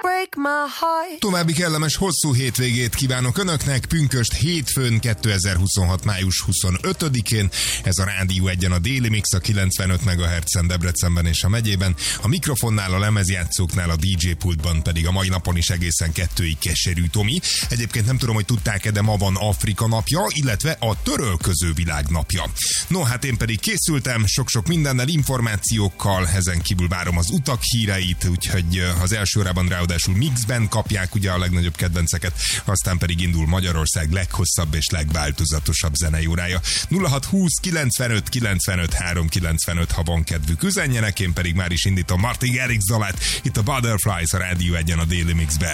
break my heart. További kellemes hosszú hétvégét kívánok Önöknek, pünkösd hétfőn 2026. május 25-én. Ez a Rádió Egyen a Déli Mix a 95 MHz-en Debrecenben és a megyében. A mikrofonnál, a lemezjátszóknál, a DJ pultban pedig a mai napon is egészen 2-ig Keserű Tomi. Egyébként nem tudom, hogy tudták-e, de ma van Afrika napja, illetve a törölköző világ napja. No, hát én pedig készültem sok-sok mindennel, információkkal, ezen kívül várom az utak híreit, úgyhogy az első órában ráadásul mixben kapják ugye a legnagyobb kedvenceket, aztán pedig indul Magyarország leghosszabb és legváltozatosabb zenei órája. 0620 95 95 395, ha van kedvük, üzenjenek, én pedig már is indítom Martin Garrix dalát, itt a Butterflies a Rádió Egyen a Daily Mixben.